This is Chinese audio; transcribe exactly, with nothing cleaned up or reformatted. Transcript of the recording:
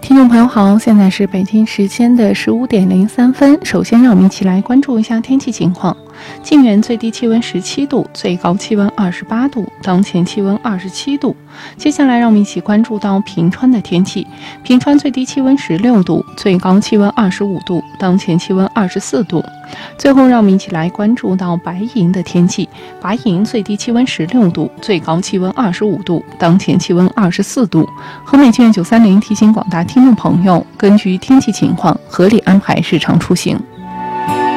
听众朋友好，现在是北京时间的十五点零三分。首先，让我们一起来关注一下天气情况。晋源最低气温十七度，最高气温二十八度，当前气温二十七度。接下来，让我们一起关注到平川的天气。平川最低气温十六度，最高气温二十五度，当前气温二十四度。最后，让我们一起来关注到白银的天气。白银最低气温十六度，最高气温二十五度，当前气温二十四度。和美剧九三零提醒广大听众朋友，根据天气情况合理安排日常出行。